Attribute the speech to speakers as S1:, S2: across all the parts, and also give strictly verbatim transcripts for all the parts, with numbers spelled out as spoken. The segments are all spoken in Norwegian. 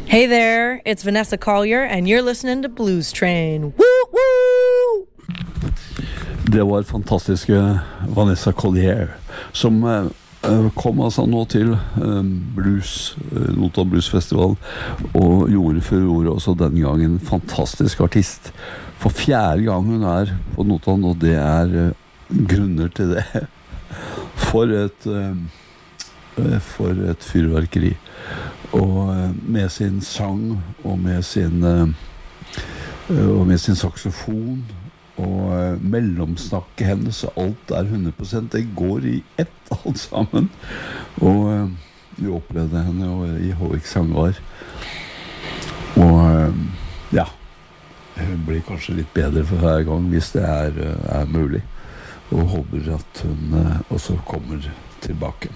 S1: Hey there, it's Vanessa Collier, and you're listening to Blues Train. Woo, woo!
S2: Det var fantastiske Vanessa Collier, som uh, kom altså nå til um, Blues, uh, Nota Blues Festival, og gjorde furore også denne gangen. Fantastisk artist. For fjerde gang hun er på Notan, og det er uh, grunner til det. For et, uh, for et fyrverkeri. Og uh, med sin sang, og med sin, uh, og med sin saxofon, og uh, mellomsnakket hennes, alt er hundre prosent, det går i ett alt sammen. Og uh, vi opplevde henne jo i Håvik Sangvar. Og uh, ja, hun blir kanskje litt bedre for hver gang hvis det er, uh, er mulig. Og håper at hun uh, også kommer tilbake.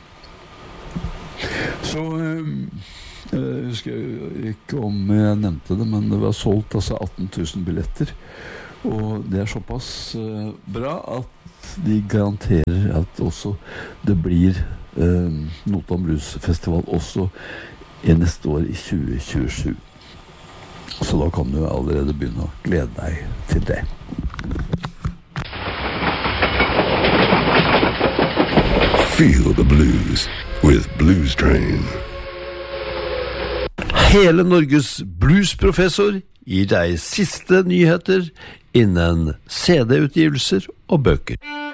S2: Så uh, jeg husker ikke om jeg nevnte det, men det var solgt altså atten tusen billetter. Og det er såpass uh, bra at de garanterer at også det blir uh, Notan Blues Festival også i neste år i tjue tjuesju. Så da kan du allerede begynne å glede deg til det.
S3: Feel the blues with Blues Train.
S4: Hele Norges bluesprofessor gir deg siste nyheter innen C D-utgivelser og bøker.